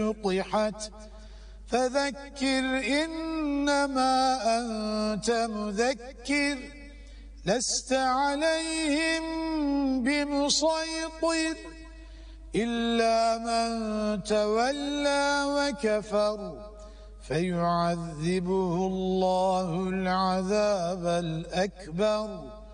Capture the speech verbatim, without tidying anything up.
نُطِحَتْ فذكر إنما أنت مذكر لست عليهم بمسيطر إلا من تولى وكفر فيعذبه الله العذاب الأكبر